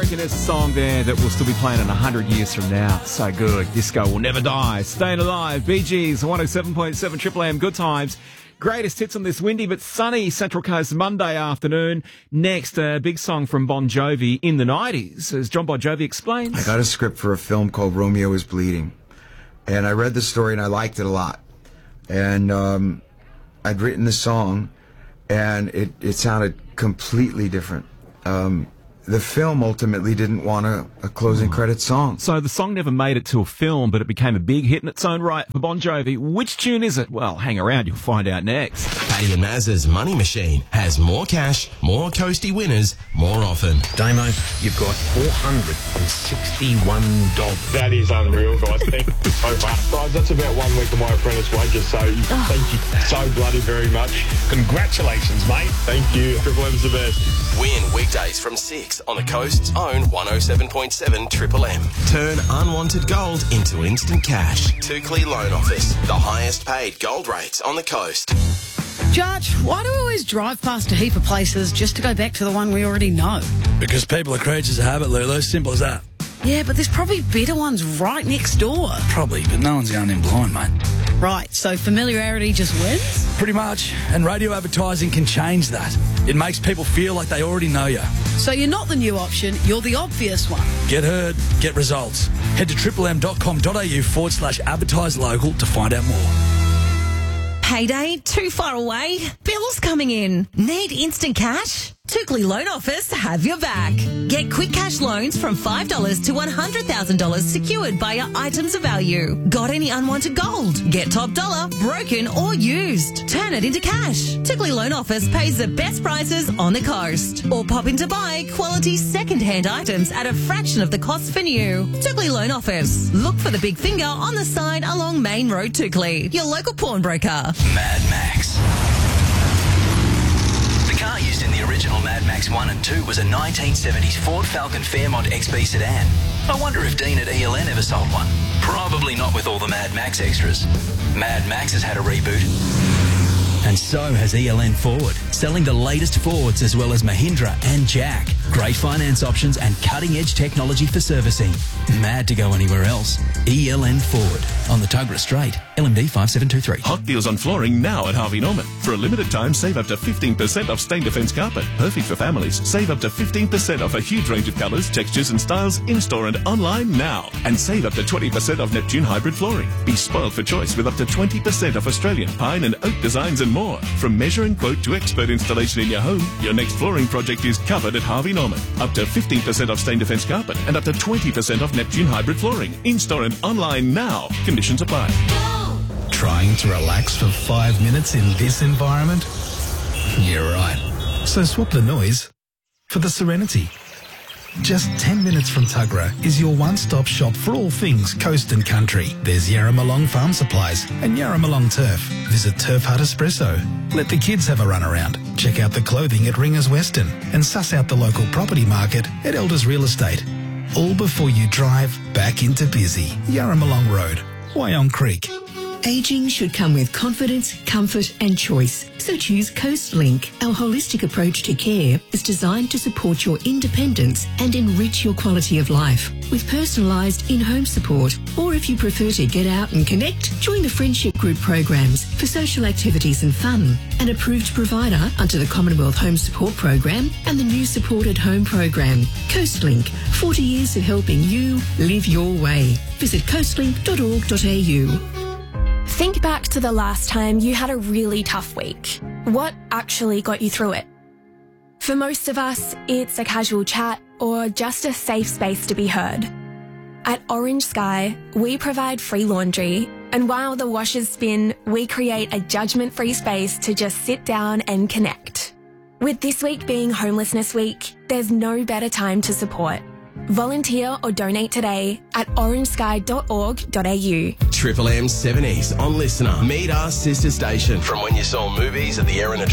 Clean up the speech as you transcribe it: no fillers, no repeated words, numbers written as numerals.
reckon there's a song there that will still be playing in 100 years from now. So good. Disco will never die. Staying alive. Bee Gees, 107.7 Triple M. Good times. Greatest hits on this windy but sunny Central Coast Monday afternoon. Next, a big song from Bon Jovi in the 90s, as John Bon Jovi explains. I got a script for a film called Romeo is Bleeding. And I read the story and I liked it a lot. And I'd written the song and it sounded completely different. The film ultimately didn't want a closing credits song. So the song never made it to a film, but it became a big hit in its own right for Bon Jovi. Which tune is it? Well, hang around, you'll find out next. Paddy and Maz's Money Machine has more cash, more Coastie winners, more often. Damo, you've got $461. That is unreal, guys. Thank you so much. Guys, that's about 1 week of my apprentice wages, so thank you so bloody very much. Congratulations, mate. Thank you. Triple M's the best. Win weekdays from 6 on the Coast's own 107.7 Triple M. Turn unwanted gold into instant cash. Tukley Loan Office, the highest paid gold rates on the coast. Judge, why do we always drive past a heap of places just to go back to the one we already know? Because people are creatures of habit, Lulu. Simple as that. Yeah, but there's probably better ones right next door. Probably, but no one's going in blind, mate. Right, so familiarity just wins? Pretty much. And radio advertising can change that. It makes people feel like they already know you. So you're not the new option, you're the obvious one. Get heard, get results. Head to triplem.com.au/advertise local to find out more. Payday too far away? Bills coming in? Need instant cash? Tukley Loan Office have your back. Get quick cash loans from $5 to $100,000 secured by your items of value. Got any unwanted gold? Get top dollar, broken or used. Turn it into cash. Tukley Loan Office pays the best prices on the coast. Or pop in to buy quality second-hand items at a fraction of the cost for new. Tukley Loan Office. Look for the big finger on the sign along Main Road, Tukley. Your local pawnbroker. Mad Max. The car used in the original Mad Max 1 and 2 was a 1970s Ford Falcon Fairmont XB sedan. I wonder if Dean at ELN ever sold one. Probably not with all the Mad Max extras. Mad Max has had a reboot. And so has ELN Ford, selling the latest Fords as well as Mahindra and Jack. Great finance options and cutting-edge technology for servicing. Mad to go anywhere else. ELN Ford on the Tuggerah Strait, LMD 5723. Hot deals on flooring now at Harvey Norman. For a limited time, save up to 15% off Stain Defence carpet. Perfect for families. Save up to 15% off a huge range of colours, textures and styles in-store and online now. And save up to 20% off Neptune hybrid flooring. Be spoiled for choice with up to 20% off Australian pine and oak designs and more. From measure and quote to expert installation in your home, your next flooring project is covered at Harvey Norman. Up to 15% off Stain Defence carpet and up to 20% off Neptune hybrid flooring. In-store and online now. Conditions apply. Trying to relax for 5 minutes in this environment? You're right. So swap the noise for the serenity. Just 10 minutes from Tuggerah is your one-stop shop for all things coast and country. There's Yarramalong Farm Supplies and Yarramalong Turf. Visit Turf Hut Espresso. Let the kids have a run around. Check out the clothing at Ringers Western and suss out the local property market at Elders Real Estate. All before you drive back into busy Yarramalong Road, Wyong Creek. Aging should come with confidence, comfort and choice. So choose CoastLink. Our holistic approach to care is designed to support your independence and enrich your quality of life with personalised in-home support. Or if you prefer to get out and connect, join the Friendship Group programs for social activities and fun. An approved provider under the Commonwealth Home Support Program and the new Supported Home Program. CoastLink, 40 years of helping you live your way. Visit coastlink.org.au. Think back to the last time you had a really tough week. What actually got you through it? For most of us, it's a casual chat or just a safe space to be heard. At Orange Sky, we provide free laundry, and while the washers spin, we create a judgment-free space to just sit down and connect. With this week being Homelessness Week, there's no better time to support. Volunteer or donate today at orangesky.org.au. Triple M 70s on Listener. Meet our sister station from when you saw movies at the Erin